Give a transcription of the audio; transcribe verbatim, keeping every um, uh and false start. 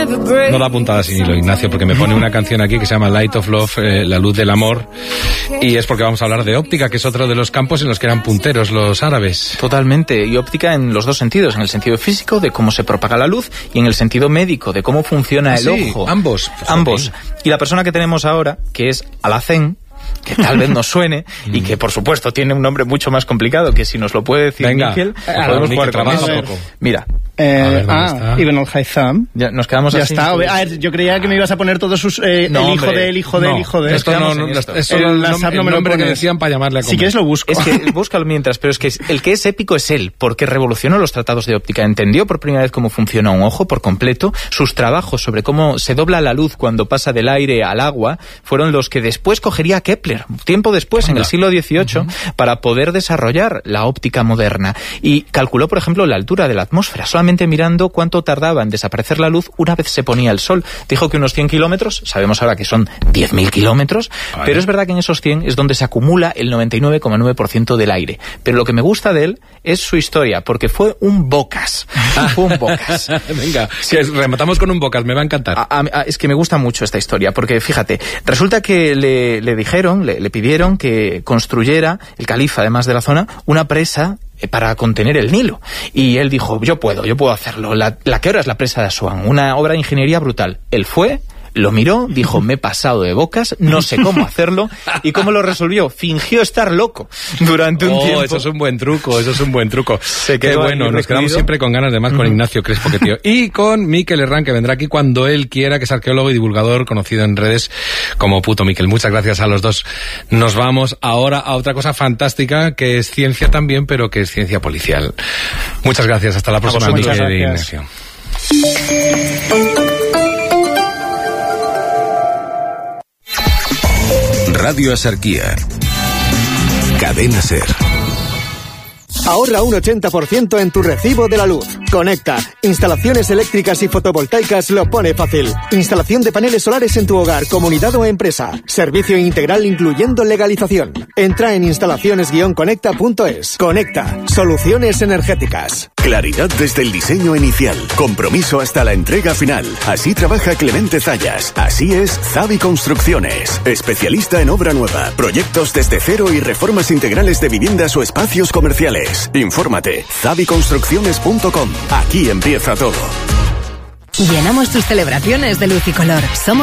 No da puntada sin hilo, Ignacio, porque me pone una canción aquí que se llama Light of Love, eh, la luz del amor, y es porque vamos a hablar de óptica, que es otro de los campos en los que eran punteros los árabes. Totalmente, y óptica en los dos sentidos, en el sentido físico de cómo se propaga la luz y en el sentido médico de cómo funciona ¿Ah, el sí? ojo. Ambos. Ambos. Y la persona que tenemos ahora, que es Alhacén, que tal vez nos suene y que por supuesto tiene un nombre mucho más complicado, que si nos lo puede decir Venga, Miquel, eh, podemos jugar con trabaja eso. un poco. Mira. Eh, A ver, ¿dónde ah, está? Ibn al-Haytham. Ya nos quedamos Ya así. está. A ver, yo creía que me ibas a poner todos sus... Eh, No, el hijo hombre, de, el hijo de, no, el hijo de... esto Nos no, quedamos no, en esto. esto El es el, WhatsApp nom- no el me lo nombre que pones. decían para llamarle a comer. Si quieres lo busco. Es que búscalo mientras, pero es que el que es épico es él, porque revolucionó los tratados de óptica, entendió por primera vez cómo funciona un ojo por completo, sus trabajos sobre cómo se dobla la luz cuando pasa del aire al agua fueron los que después cogería Kepler, tiempo después, en el siglo dieciocho, uh-huh. para poder desarrollar la óptica moderna. Y calculó, por ejemplo, la altura de la atmósfera, solamente mirando cuánto tardaba en desaparecer la luz una vez se ponía el sol. Dijo que unos cien kilómetros, sabemos ahora que son diez mil kilómetros, vale. Pero es verdad que en esos cien es donde se acumula el noventa y nueve coma nueve por ciento del aire. Pero lo que me gusta de él es su historia, porque fue un bocas. Fue un bocas. Venga, sí. Rematamos con un bocas, me va a encantar. A, a, es que me gusta mucho esta historia, porque fíjate, resulta que le, le dijeron, le, le pidieron que construyera, el califa además de la zona, una presa para contener el Nilo. Y él dijo, yo puedo, yo puedo hacerlo. La, la que ahora es la presa de Asuán, una obra de ingeniería brutal. Él fue, lo miró, dijo, me he pasado de bocas, no sé cómo hacerlo. ¿Y cómo lo resolvió? Fingió estar loco durante un oh, tiempo. Eso es un buen truco, eso es un buen truco. Se Qué bueno, nos quedamos siempre con ganas de más con Ignacio Crespo, que tío. Y con Miquel Herrán, que vendrá aquí cuando él quiera, que es arqueólogo y divulgador conocido en redes como Puto Miquel. Muchas gracias a los dos. Nos vamos ahora a otra cosa fantástica, que es ciencia también, pero que es ciencia policial. Muchas gracias, hasta la próxima, Miquel e Ignacio. Radio Asarquía. Cadena Ser. Ahorra un ochenta por ciento en tu recibo de la luz. Conecta. Instalaciones eléctricas y fotovoltaicas lo pone fácil. Instalación de paneles solares en tu hogar, comunidad o empresa. Servicio integral incluyendo legalización. Entra en instalaciones guion conecta punto es. Conecta. Soluciones energéticas. Claridad desde el diseño inicial. Compromiso hasta la entrega final. Así trabaja Clemente Zayas. Así es Zavi Construcciones. Especialista en obra nueva, proyectos desde cero y reformas integrales de viviendas o espacios comerciales. Infórmate, zavi construcciones punto com. Aquí empieza todo. Llenamos tus celebraciones de luz y color. Somos